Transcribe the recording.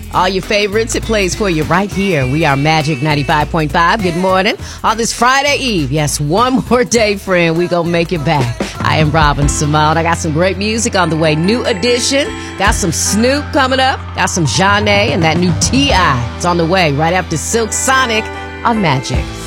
All your favorites, it plays for you right here. We are Magic 95.5. Good morning. On this Friday Eve, yes, one more day, friend, we gonna make it back. I am Robin Simone. I got some great music on the way. New edition. Got some Snoop coming up. Got some Zhané and that new T.I. It's on the way right after Silk Sonic on Magic.